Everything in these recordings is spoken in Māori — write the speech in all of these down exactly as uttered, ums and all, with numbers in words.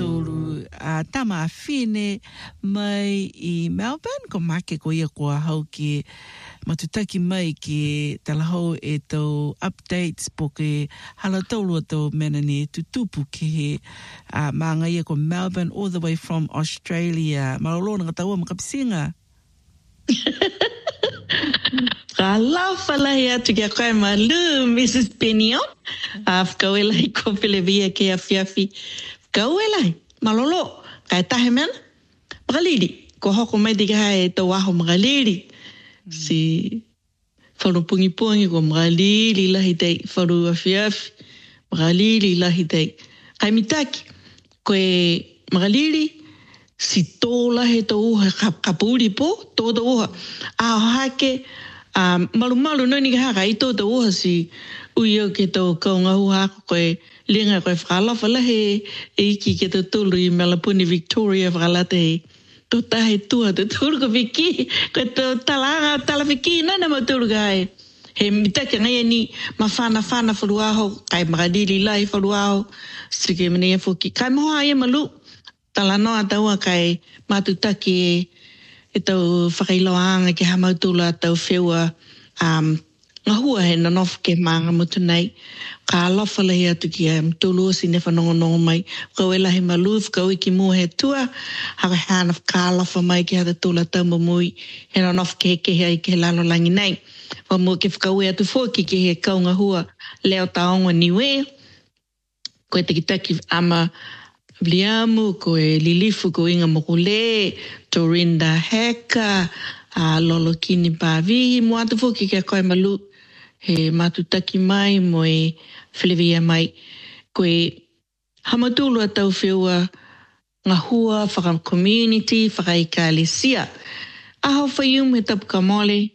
tolu a tama fine mai I Melbourne ko make ko ia ko hau ki matutaki mai ki talahau e tau updates po ke hala tolu tau mena ni tutupu ki he a maanga ia ko Melbourne all the way from Australia. Malolo nga taua makapisinga. Kala fala ia tu kia koe malu, Missus Penion. A whakauela I ko Pilevia ke a fiafi. Whakauela malolo, kai tahe mena. Magaliri, ko hoko mai tika hae tau aho magaliri. Si wharu pungi pungi ko magaliri lahi tei, wharu a fiafi. Magaliri lahi tei. Kai mitaki, koe magaliri, si tō lahe tau uha ka pūri po, tō tau uha. A hake, Um, malu malu no ni haka I tō tau uha si uio ke tau kaunga hua koe linga koe whakalafa lahe e iki ke tau tulu I Malapuni Victoria whakalate he tō tahe tua tau tulu ko wiki koe tau talanga tala wiki nana ma tulu ka hai he mitake ngai ni ma whana whana wharuaho kai makadili lai wharuaho sike mene e whuki kai moha e malu tala noa taua kai matutaki e e tau whakailoanga ke hamautula tau whewa um, ngahua he nanof ke maanga mutu nei. Ka alofa lahi atu ki a mtulu si ne whanongonongo mai. Kau e lahi maluf, kau iki mua he tua. Haka hana ka alofa mai ki hata tula tau mamui. He nanof ke he kehe ai ke he lalo langi nei. Wamua ke whakau e atu fōki ke he kau ngahua leo taonga niwe. Koe te kitaki ama Liamu, ko e Lilifu, ko Inga Mokule, Torinda Heka, a Lolo Kini Pavihi, mo atu fuki kia koe malu, he matutaki mai, mo e Flevia mai, ko e hamatulu a tau whiua ngā hua, whaka community, whaka ika lesia. Aho whaium he tapu ka mole,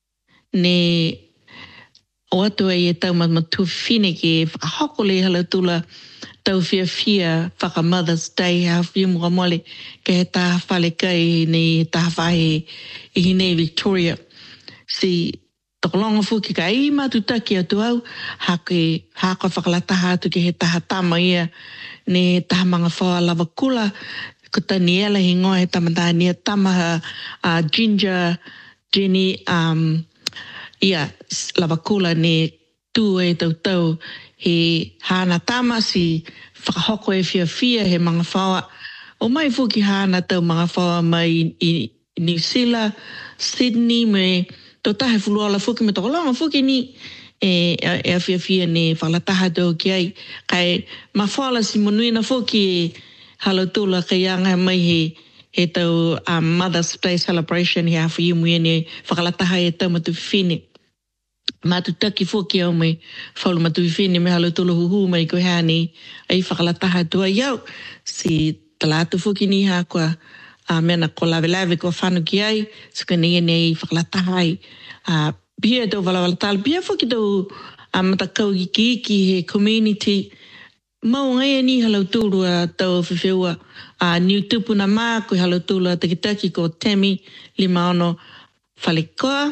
ne o atu e tau matu whine ke whakahokole halatula, tau fia fia whaka Mother's Day hau fia mua mole ke he taha whale kai ne taha whahe I hine Victoria. Si tokolonga fuki ka I matutaki atu au hake haka whakalataha atu ke he taha tama ia ne taha manga whaua lava kula ko taniela hi ngoa he tamata nia tamaha uh, Ginger, Jenny, um, ia lava kula ne tu e tau tau he hana tama si whakahoko e fia fia he mga whaua. O mai fuki hana tau mga whaua mai I New Zealand, Sydney, me tau tahe fuluala fuki me tokolonga fuki ni e, e a fia fia ne whalataha tau ki ai. Kai ma whaala si monuina fuki e halotula kai anga mai he he tau um, Mother's Day celebration he hafu imu e ne whakalataha e tau matu whine. Matutaki fōki au mai whaulu matui whine me halo tolo huhu mai ko hane ai whakalataha tua iau. Si talatu fōki ni ha kua a mena ko lawe lawe ko whanu ki ai. Suka nei nei whakalataha ai. A bia tau walawala tala. Bia fōki tau a matakau ki iki he community. Mau ngai ni halo tulu a tau whiwheua. A New Tupuna mā ko halo tulu a takitaki ko Temi Limaono Whalekoa.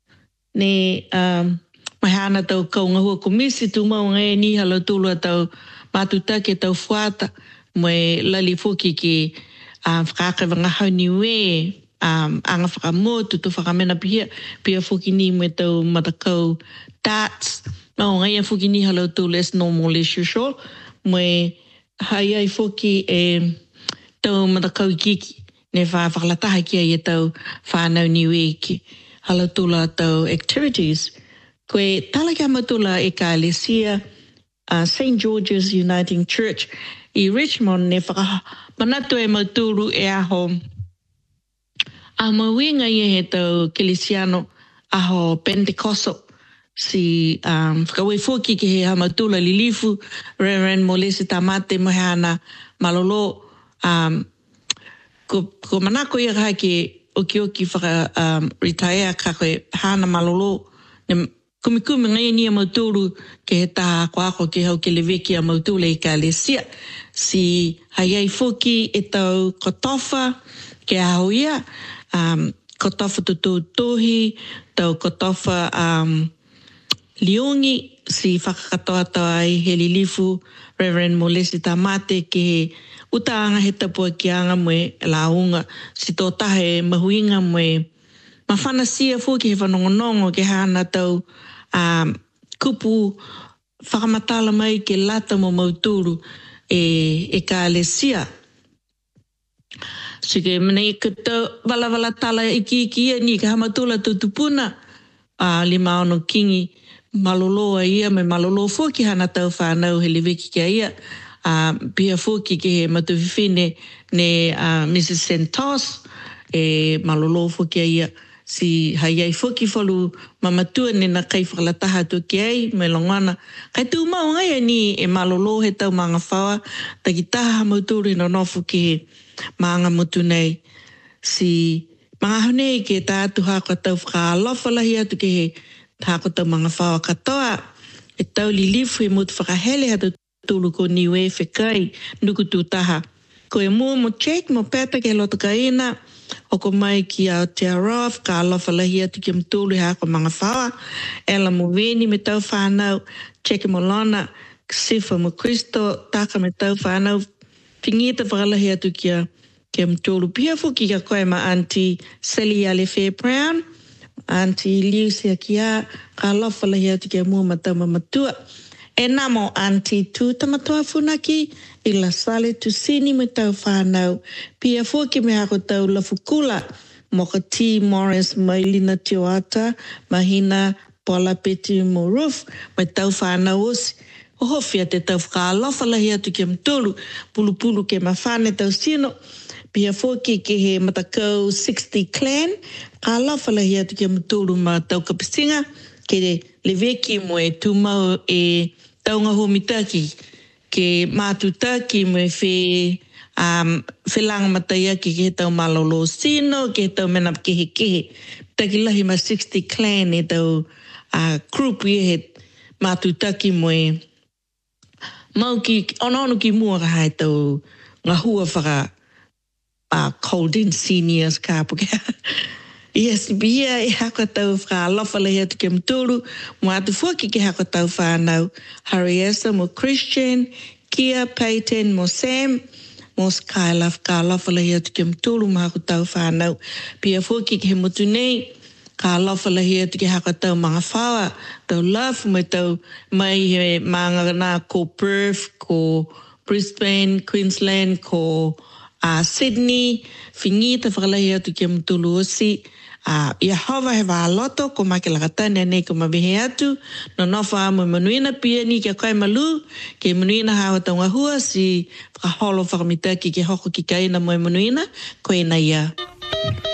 Ne um, mai hana tau kaungahua komisi tu mau ngai ni halo tulu a tau matutake tau whuata moe lali fuki ki um, whakakawa ngahau niwe um, anga whakamotu tu whakamena pia pia fuki ni moe tau matakau darts mau ngai a fuki ni halo tulu as normal as usual moe hai ai fuki e tau matakau kiki ne wha whakalataha ki ai e tau whanau niwe ki hala tula tau activities. Koe tala kia matula e ka lesia uh, Saint George's Uniting Church I Richmond ne whaka manatu e maturu e aho a mawinga i he tau kelesiano aho Pentecostal si um, whakawe fōki ke he hamatula Lilifu Reverend Molesi Tamate Mohana Malolo um, ko, ko manako i a ke oki oki whaka um, retire ka koe hana malolo. Ne kumikumi ngai ni a mauturu ke he taha koako ke hau ke leweki a mautule I ka lesia. Si hai ai foki e tau kotofa ke hau ia. Um, kotofa tutu tohi, tau kotofa um, liungi si whakakatoa ai he lilifu Reverend Molesi Tamate ke he utaanga he tapua ki anga moe launga si tō tahe mahuinga moe mawhana sia fuki he whanongonongo ke hana tau um, kupu whakamatala mai ke lata mo mauturu e, e ka alesia. Sige mene i kata wala wala tala iki iki ia ni ka hamatula tutupuna a uh, lima ono kingi maloloa ia me malolo fuki hana tau whanau he liweki kia ia a uh, pia fuki ke he matuwhiwhine ne uh, Missus Santos e malolo fuki ia si hai ai fuki folu mamatua ne na kai whakalataha tu ki ai me longana. Kai tu mau ngai ni e malolo he tau mga whawa taki taha mauturi no nofu ki he maanga mutu nei. Si mga honei ke tātu hako tau whakaalofa atu ke he hako tau mga whawa katoa. E tau li lifu e mutu whakahele hatu tulu ko niwe whekai nuku tu taha. Ko e mua mo check mo peta ke loto ka ina. Oko mai ki a Aotearoa, ka alofa lahi atu ki mtulu hako mga whawa. Ela mo veni me tau whanau, cheke mo lona, sifa mo Kristo, taka me tau whanau. Pingita whakalahi atu ki a ki mtulu. Pia fuki ka koe ma Auntie Sally Alefe Brown, Auntie Liusia ki a, ka alofa lahi atu ki a mua matau mamatua. E namo Auntie tu tamatoa funaki, i la sale tu sini me tau whanau. Pia fuki me hako tau la fukula. Moka T. Morris Mailina Tioata, Mahina Paula Peti Moruf, me tau whanau osi. Ohofia te tau whakaalofa lahi atu ke mtulu, pulu pulu ke mawhane tau sino. Pia fuki ke he matakau sixty clan, ka alofa lahi atu ke mtulu ma tau kapisinga, ke leveki mo e tumau e taunga homitaki. Ke mātutaki me whi um, whelanga mataia ki ke tau malolo sino, ke tau mena kehe kehe. Taki lahi ma sixty clan e tau uh, group i he mātutaki mo e mau ki, ono ono ki mua ka hai tau ngā hua whaka uh, Colden Seniors ka puke. Yes, bia e hako tau whakalofa lehi atu ke mtulu, mo atu fuaki ke hako tau whanau. Hariesa mo Christian, Kia, Peyton, mo Sam, mo Skyla whakalofa lehi atu ke mtulu, mo hako tau whanau. Pia fuaki ke he mutu nei, ka alofa lehi atu ke hako tau mga whawa, tau love, mo tau mai he mga nā ko Perth, ko Brisbane, Queensland, ko uh, Sydney, whingita whakalehi atu ke mtulu osi. Uh, ia hawa he wāloto, ko make lakatane nei ko mawehe atu, no nofa amo manuina pia ni kia kai malu, ke manuina hawa taunga hua si whakaholo whakamitaki ke hoko ki kaina mo manuina, koe na ia.